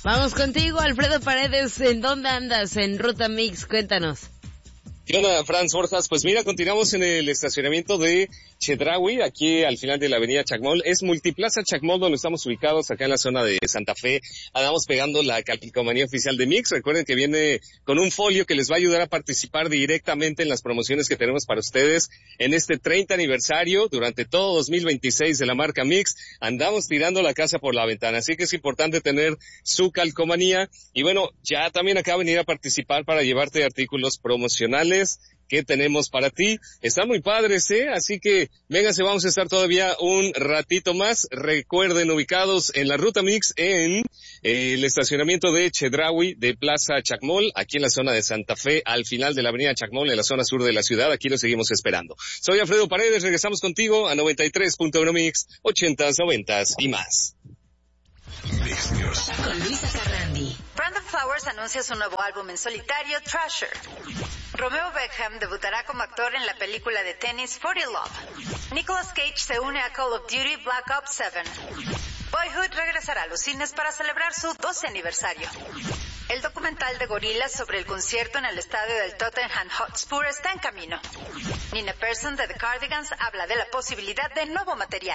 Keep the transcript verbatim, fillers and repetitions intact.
Vamos contigo, Alfredo Paredes. ¿En dónde andas? En Ruta Mix, cuéntanos. ¿Qué onda, Franz Borjas? Pues mira, continuamos en el estacionamiento de Chedraui, aquí al final de la avenida Chacmol. Es Multiplaza Chacmol, donde estamos ubicados, acá en la zona de Santa Fe. Andamos pegando la calcomanía oficial de Mix. Recuerden que viene con un folio que les va a ayudar a participar directamente en las promociones que tenemos para ustedes en este treinta aniversario. Durante todo dos mil veintiséis de la marca Mix, andamos tirando la casa por la ventana. Así que es importante tener su calcomanía. Y bueno, ya también acá venir a participar para llevarte artículos promocionales que tenemos para ti. Están muy padres, ¿eh? Así que vénganse, vamos a estar todavía un ratito más. Recuerden, ubicados en la Ruta Mix en eh, el estacionamiento de Chedraui de Plaza Chacmol, aquí en la zona de Santa Fe, al final de la avenida Chacmol, en la zona sur de la ciudad. Aquí lo seguimos esperando. Soy Alfredo Paredes, regresamos contigo a noventa y tres punto uno Mix, ochentas, noventas y más. Con Luisa Carrandi. Brandon Flowers anuncia su nuevo álbum en solitario, Thrasher. Romeo Beckham debutará como actor en la película de tenis forty Love. Nicolas Cage se une a Call of Duty Black Ops seven. Boyhood regresará a los cines para celebrar su doce aniversario. El documental de Gorillaz sobre el concierto en el estadio del Tottenham Hotspur está en camino. Nina Persson de The Cardigans habla de la posibilidad de nuevo material.